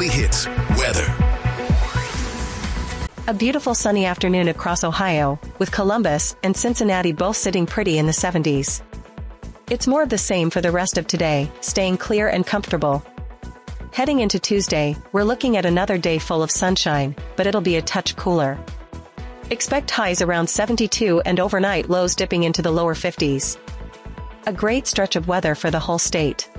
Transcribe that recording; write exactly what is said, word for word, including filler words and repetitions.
Weekly Hits weather. A beautiful sunny afternoon across Ohio, with Columbus and Cincinnati both sitting pretty in the seventies. It's more of the same for the rest of today, staying clear and comfortable. Heading into Tuesday, we're looking at another day full of sunshine, but it'll be a touch cooler. Expect highs around seventy-two and overnight lows dipping into the lower fifties. A great stretch of weather for the whole state.